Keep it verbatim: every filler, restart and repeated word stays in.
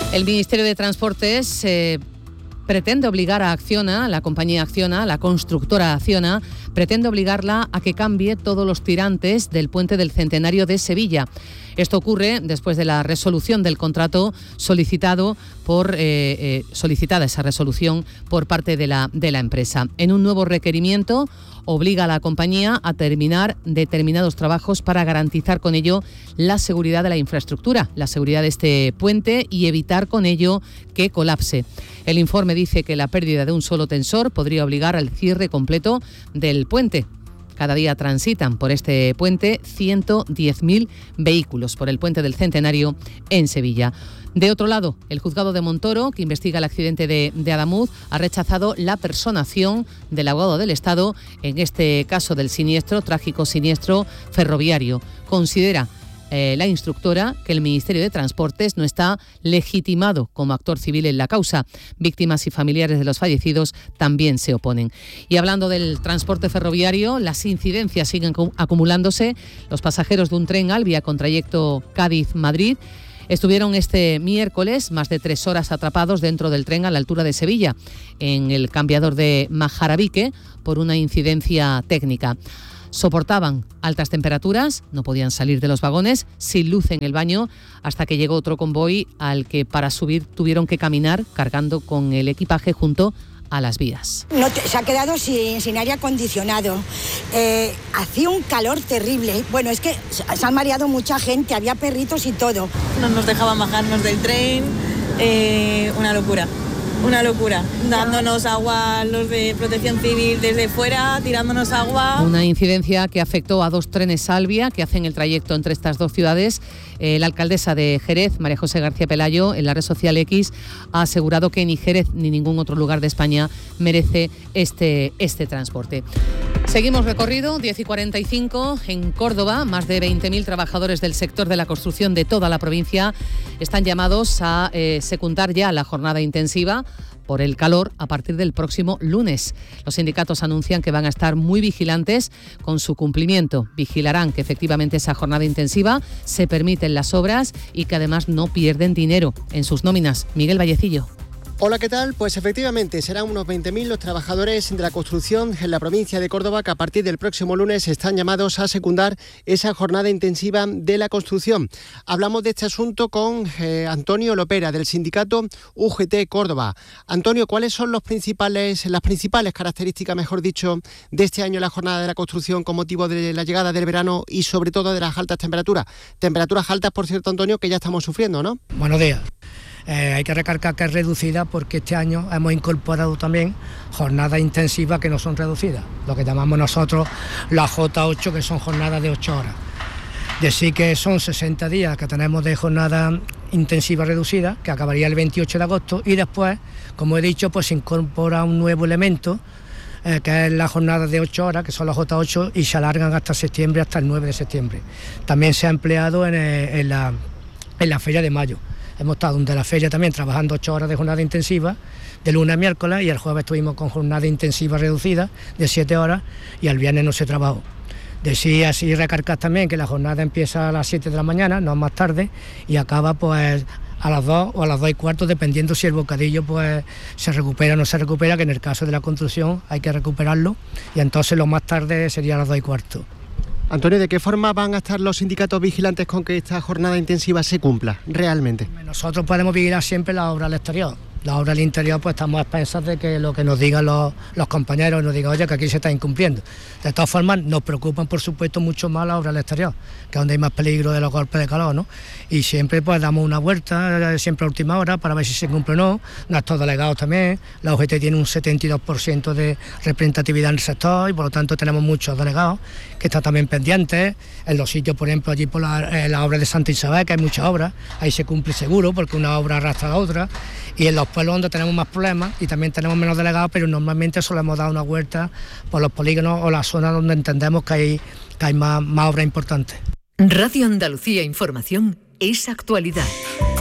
El Ministerio de Transportes eh, pretende obligar a Acciona, la compañía Acciona, la constructora Acciona, pretende obligarla a que cambie todos los tirantes del puente del Centenario de Sevilla. Esto ocurre después de la resolución del contrato solicitado por eh, eh, solicitada esa resolución por parte de la, de la empresa. En un nuevo requerimiento obliga a la compañía a terminar determinados trabajos para garantizar con ello la seguridad de la infraestructura, la seguridad de este puente y evitar con ello que colapse. El informe dice que la pérdida de un solo tensor podría obligar al cierre completo del puente. Cada día transitan por este puente ciento diez mil vehículos por el puente del Centenario en Sevilla. De otro lado, el juzgado de Montoro, que investiga el accidente de, de Adamuz, ha rechazado la personación del abogado del Estado en este caso del siniestro, trágico siniestro ferroviario. Considera Eh, la instructora que el Ministerio de Transportes no está legitimado como actor civil en la causa. Víctimas y familiares de los fallecidos también se oponen. Y hablando del transporte ferroviario, las incidencias siguen acumulándose. Los pasajeros de un tren Alvia con trayecto Cádiz-Madrid estuvieron este miércoles más de tres horas atrapados dentro del tren a la altura de Sevilla, en el cambiador de Majarabique, por una incidencia técnica. Soportaban altas temperaturas, no podían salir de los vagones, sin luz en el baño, hasta que llegó otro convoy al que para subir tuvieron que caminar cargando con el equipaje junto a las vías. No te, se ha quedado sin, sin aire acondicionado, eh, hacía un calor terrible. Bueno, es que se han mareado mucha gente, había perritos y todo. No nos dejaban bajarnos del tren, eh, una locura. Una locura, dándonos agua los de Protección Civil desde fuera, tirándonos agua. Una incidencia que afectó a dos trenes Alvia que hacen el trayecto entre estas dos ciudades. Eh, la alcaldesa de Jerez, María José García Pelayo, en la red social X, ha asegurado que ni Jerez ni ningún otro lugar de España merece este, este transporte. Seguimos recorrido, diez y cuarenta y cinco, en Córdoba, más de veinte mil trabajadores del sector de la construcción de toda la provincia están llamados a eh, secundar ya la jornada intensiva por el calor a partir del próximo lunes. Los sindicatos anuncian que van a estar muy vigilantes con su cumplimiento. Vigilarán que efectivamente esa jornada intensiva se permiten las obras y que además no pierden dinero en sus nóminas. Miguel Vallecillo. Hola, ¿qué tal? Pues efectivamente serán unos veinte mil los trabajadores de la construcción en la provincia de Córdoba que a partir del próximo lunes están llamados a secundar esa jornada intensiva de la construcción. Hablamos de este asunto con eh, Antonio Lopera del sindicato U G T Córdoba. Antonio, ¿cuáles son los principales, las principales características, mejor dicho, de este año la jornada de la construcción con motivo de la llegada del verano y sobre todo de las altas temperaturas? Temperaturas altas, por cierto, Antonio, que ya estamos sufriendo, ¿no? Buenos días. Eh, hay que recalcar que es reducida porque este año hemos incorporado también jornadas intensivas que no son reducidas, lo que llamamos nosotros las J ocho, que son jornadas de ocho horas. Decir que son sesenta días que tenemos de jornada intensiva reducida, que acabaría el veintiocho de agosto, y después, como he dicho, pues se incorpora un nuevo elemento, eh, que es la jornada de ocho horas, que son las J ocho, y se alargan hasta septiembre, hasta el nueve de septiembre. También se ha empleado en, en, la, en la feria de mayo. Hemos estado de la feria también trabajando ocho horas de jornada intensiva, de lunes a miércoles, y el jueves estuvimos con jornada intensiva reducida de siete horas, y el viernes no se trabajó. Decía así, recargar también que la jornada empieza a las siete de la mañana, no más tarde, y acaba pues a las dos o a las dos y cuarto, dependiendo si el bocadillo pues se recupera o no se recupera, que en el caso de la construcción hay que recuperarlo, y entonces lo más tarde sería a las dos y cuarto. Antonio, ¿de qué forma van a estar los sindicatos vigilantes con que esta jornada intensiva se cumpla realmente? Nosotros podemos vigilar siempre la obra al exterior. La obra al interior, pues estamos a expensas de que lo que nos digan los, los compañeros, nos digan, oye, que aquí se está incumpliendo. De todas formas, nos preocupan, por supuesto, mucho más la obra al exterior, que es donde hay más peligro de los golpes de calor, ¿no? Y siempre pues damos una vuelta, siempre a última hora, para ver si se cumple o no. Nuestros delegados también. La U G T tiene un setenta y dos por ciento de representatividad en el sector, y por lo tanto tenemos muchos delegados que están también pendientes. En los sitios, por ejemplo, allí por la, eh, la obra de Santa Isabel, que hay muchas obras, ahí se cumple seguro, porque una obra arrastra a la otra. Y en los pueblos donde tenemos más problemas y también tenemos menos delegados, pero normalmente solemos dar una vuelta por los polígonos o las zonas donde entendemos que hay, que hay más, más obras importantes. Radio Andalucía Información es actualidad.